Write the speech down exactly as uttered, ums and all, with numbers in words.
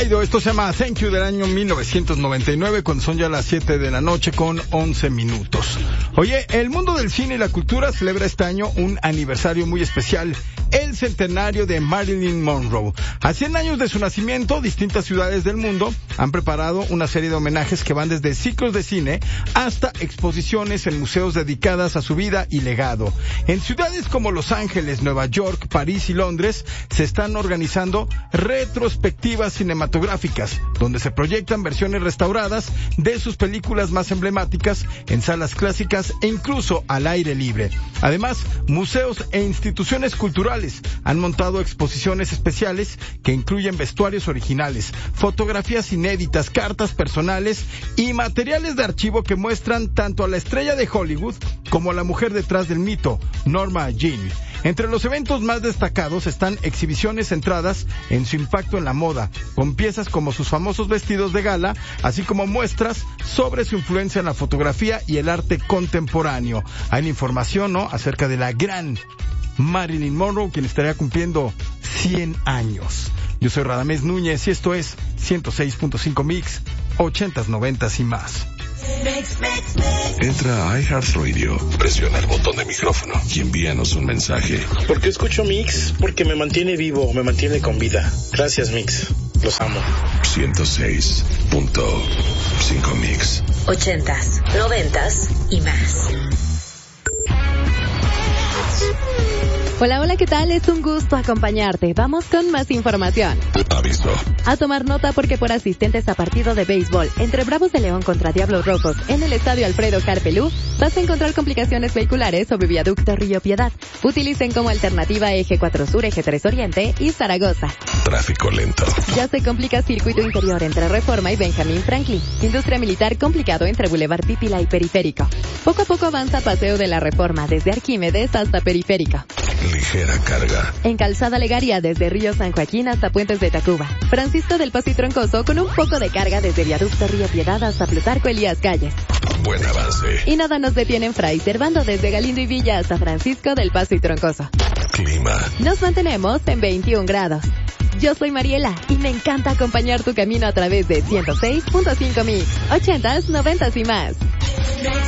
Dido, esto se llama Thank You, del año mil novecientos noventa y nueve, cuando son ya las siete de la noche con once minutos. Oye, el mundo del cine y la cultura celebra este año un aniversario muy especial, el centenario de Marilyn Monroe. A cien años de su nacimiento, distintas ciudades del mundo han preparado una serie de homenajes que van desde ciclos de cine hasta exposiciones en museos dedicadas a su vida y legado. En ciudades como Los Ángeles, Nueva York, París y Londres se están organizando retrospectivas cinematográficas, donde se proyectan versiones restauradas de sus películas más emblemáticas en salas clásicas e incluso al aire libre. Además, museos e instituciones culturales han montado exposiciones especiales que incluyen vestuarios originales, fotografías inéditas, cartas personales y materiales de archivo que muestran tanto a la estrella de Hollywood como a la mujer detrás del mito, Norma Jean. Entre los eventos más destacados están exhibiciones centradas en su impacto en la moda, con piezas como sus famosos vestidos de gala, así como muestras sobre su influencia en la fotografía y el arte contemporáneo. Hay información, ¿no?, acerca de la gran Marilyn Monroe, quien estaría cumpliendo cien años. Yo soy Radamés Núñez y esto es ciento seis punto cinco Mix, ochentas, noventas y más. Entra a iHeartRadio, presiona el botón de micrófono y envíanos un mensaje. ¿Por qué escucho Mix? Porque me mantiene vivo, me mantiene con vida. Gracias, Mix. Los amo. ciento seis punto cinco Mix. Ochentas, noventas y más. Hola, hola, ¿qué tal? Es un gusto acompañarte. Vamos con más información. Aviso. A tomar nota porque por asistentes a partido de béisbol entre Bravos de León contra Diablos Rojos en el Estadio Alfredo Carpelú, vas a encontrar complicaciones vehiculares sobre Viaducto Río Piedad. Utilicen como alternativa Eje cuatro Sur, Eje tres Oriente y Zaragoza. Tráfico lento. Ya se complica circuito interior entre Reforma y Benjamín Franklin. Industria militar complicado entre Boulevard Pípila y Periférico. Poco a poco avanza Paseo de la Reforma desde Arquímedes hasta Periférico. Ligera carga. En Calzada Legaria desde Río San Joaquín hasta Puentes de Tacuba. Francisco del Paso y Troncoso con un poco de carga desde Viaducto Río Piedad hasta Plutarco Elías Calles. Buen avance. Y nada nos detiene en Fray Servando desde Galindo y Villa hasta Francisco del Paso y Troncoso. Clima. Nos mantenemos en veintiún grados. Yo soy Mariela y me encanta acompañar tu camino a través de ciento seis punto cinco Mix, ochentas, noventas y más.